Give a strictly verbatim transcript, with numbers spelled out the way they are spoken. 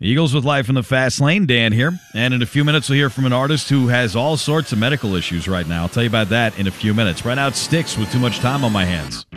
Eagles with Life in the Fast Lane. Dan here. And in a few minutes, we'll hear from an artist who has all sorts of medical issues right now. I'll tell you about that in a few minutes. Right now, it's Styx with Too Much Time on My Hands.